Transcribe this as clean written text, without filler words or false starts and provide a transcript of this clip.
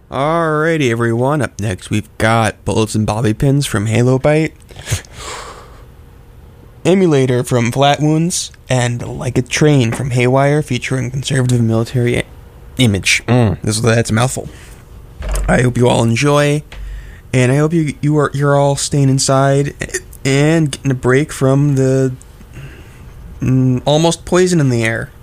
Alrighty, everyone. Up next, we've got Bullets and Bobby Pins from Halo Byte, Emulator from Flat Wounds, and Like a Train from Haywire, featuring conservative military image. That's a mouthful. I hope you all enjoy, and I hope you're all staying inside and getting a break from the almost poison in the air.